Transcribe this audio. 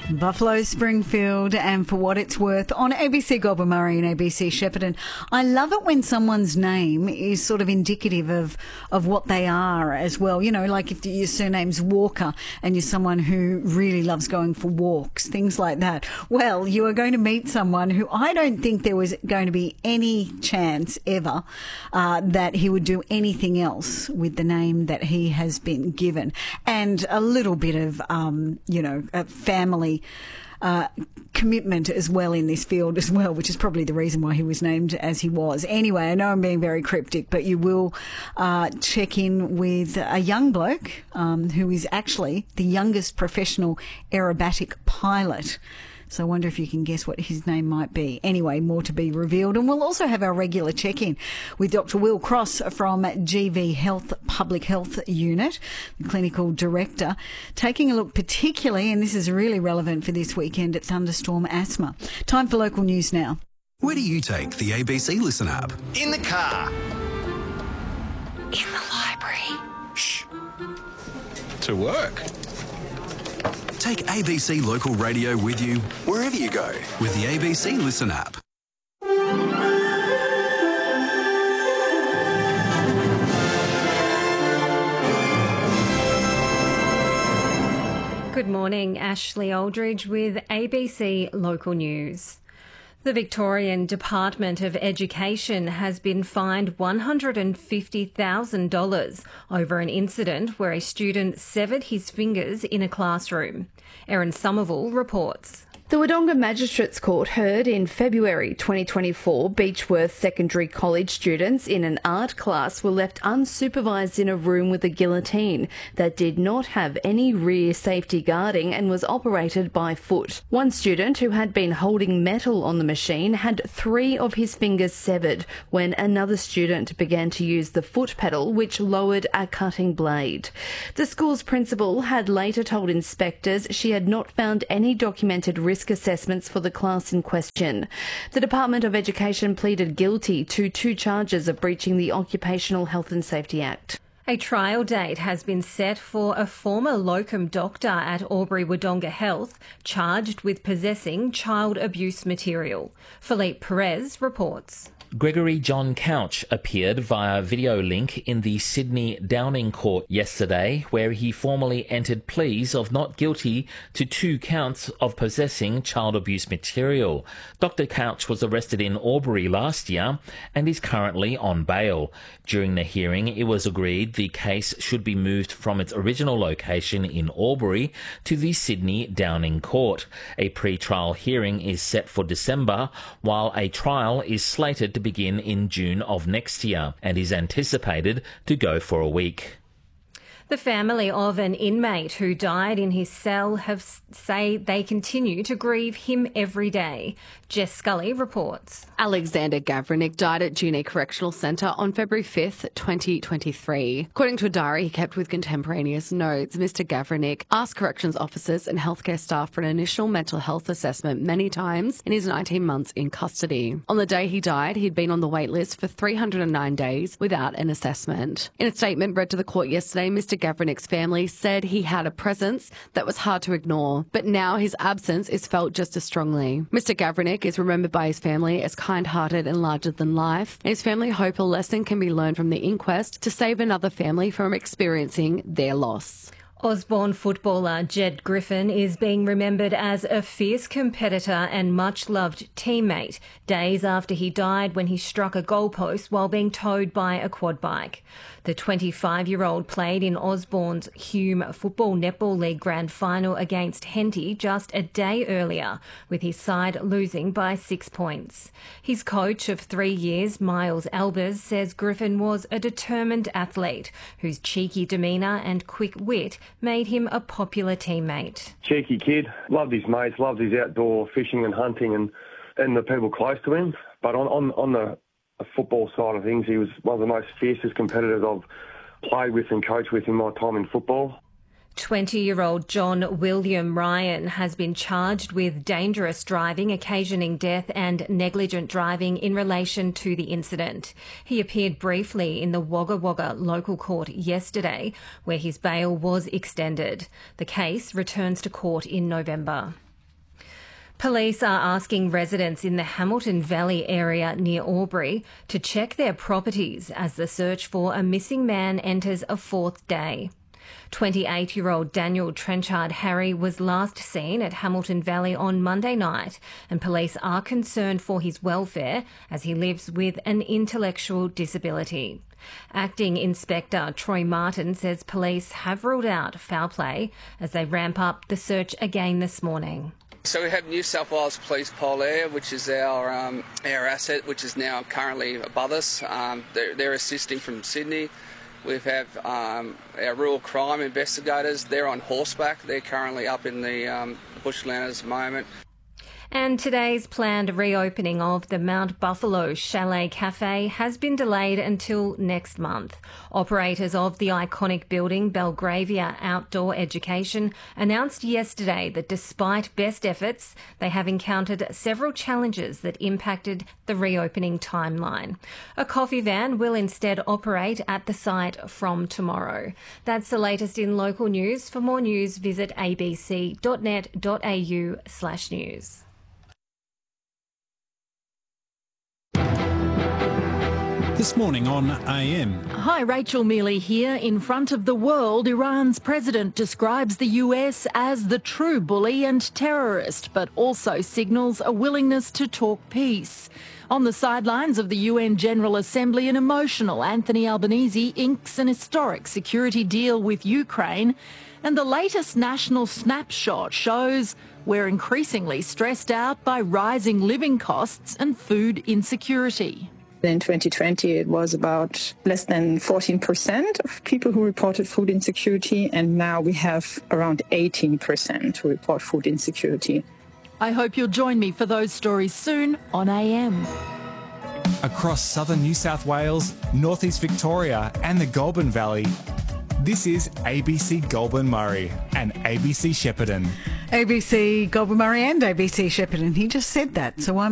Buffalo Springfield and For What It's Worth on ABC Goulburn Murray and ABC Shepparton. I love it when someone's name is sort of indicative of what they are as well. You know, like if your surname's Walker and you're someone who really loves going for walks, things like that. Well, you are going to meet someone who I don't think there was going to be any chance ever that he would do anything else with the name that he has been given. And a little bit of, a family commitment as well in this field as well, which is probably the reason why he was named as he was. Anyway, I know I'm being very cryptic, but you will check in with a young bloke who is actually the youngest professional aerobatic pilot. So I wonder if you can guess what his name might be. Anyway, more to be revealed. And we'll also have our regular check-in with Dr. Will Cross from GV Health Public Health Unit, the clinical director, taking a look particularly, and this is really relevant for this weekend, at thunderstorm asthma. Time for local news now. Where do you take the ABC Listen app? In the car. In the library. Shh. To work. Take ABC Local Radio with you wherever you go with the ABC Listen app. Good morning, Ashley Aldridge with ABC Local News. The Victorian Department of Education has been fined $150,000 over an incident where a student severed his fingers in a classroom. Erin Somerville reports. The Wodonga Magistrates Court heard in February 2024 Beechworth Secondary College students in an art class were left unsupervised in a room with a guillotine that did not have any rear safety guarding and was operated by foot. One student who had been holding metal on the machine had 3 of his fingers severed when another student began to use the foot pedal, which lowered a cutting blade. The school's principal had later told inspectors she had not found any documented risk assessments for the class in question. The Department of Education pleaded guilty to 2 charges of breaching the Occupational Health and Safety Act. A trial date has been set for a former locum doctor at Albury Wodonga Health charged with possessing child abuse material. Philippe Perez reports. Gregory John Couch appeared via video link in the Sydney Downing Court yesterday, where he formally entered pleas of not guilty to 2 counts of possessing child abuse material. Dr. Couch was arrested in Albury last year and is currently on bail. During the hearing, it was agreed the case should be moved from its original location in Albury to the Sydney Downing Court. A pre-trial hearing is set for December, while a trial is slated to begin in June of next year and is anticipated to go for a week. The family of an inmate who died in his cell say they continue to grieve him every day. Jess Scully reports. Alexander Gavranic died at Junee Correctional Centre on February 5th, 2023. According to a diary he kept with contemporaneous notes, Mr Gavranic asked corrections officers and healthcare staff for an initial mental health assessment many times in his 19 months in custody. On the day he died, he'd been on the wait list for 309 days without an assessment. In a statement read to the court yesterday, Mr Gavranic's family said he had a presence that was hard to ignore, but now his absence is felt just as strongly. Mr Gavranic is remembered by his family as kind-hearted and larger than life, and his family hope a lesson can be learned from the inquest to save another family from experiencing their loss. Osborne footballer Jed Griffin is being remembered as a fierce competitor and much-loved teammate days after he died when he struck a goalpost while being towed by a quad bike. The 25-year-old played in Osborne's Hume Football Netball League Grand Final against Henty just a day earlier, with his side losing by 6 points. His coach of 3 years, Miles Albers, says Griffin was a determined athlete whose cheeky demeanour and quick wit made him a popular teammate. Cheeky kid, loved his mates, loved his outdoor fishing and hunting and the people close to him. But on the football side of things, he was one of the most fiercest competitors I've played with and coached with in my time in football. 20-year-old John William Ryan has been charged with dangerous driving, occasioning death and negligent driving in relation to the incident. He appeared briefly in the Wagga Wagga local court yesterday, where his bail was extended. The case returns to court in November. Police are asking residents in the Hamilton Valley area near Albury to check their properties as the search for a missing man enters a fourth day. 28-year-old Daniel Trenchard Harry was last seen at Hamilton Valley on Monday night, and police are concerned for his welfare as he lives with an intellectual disability. Acting Inspector Troy Martin says police have ruled out foul play as they ramp up the search again this morning. So we have New South Wales Police Polair, which is our asset, which is now currently above us. They're assisting from Sydney. We have our rural crime investigators. They're on horseback. They're currently up in the bushland at the moment. And today's planned reopening of the Mount Buffalo Chalet Cafe has been delayed until next month. Operators of the iconic building, Belgravia Outdoor Education, announced yesterday that despite best efforts, they have encountered several challenges that impacted the reopening timeline. A coffee van will instead operate at the site from tomorrow. That's the latest in local news. For more news, visit abc.net.au/news. This morning on AM. Hi, Rachel Mealy here. In front of the world, Iran's president describes the US as the true bully and terrorist, but also signals a willingness to talk peace. On the sidelines of the UN General Assembly, an emotional Anthony Albanese inks an historic security deal with Ukraine. And the latest national snapshot shows we're increasingly stressed out by rising living costs and food insecurity. In 2020, it was about less than 14% of people who reported food insecurity, and now we have around 18% who report food insecurity. I hope you'll join me for those stories soon on AM. Across southern New South Wales, northeast Victoria and the Goulburn Valley, this is ABC Goulburn Murray and ABC Shepparton. ABC Goulburn Murray and ABC Shepparton. He just said that, so I'm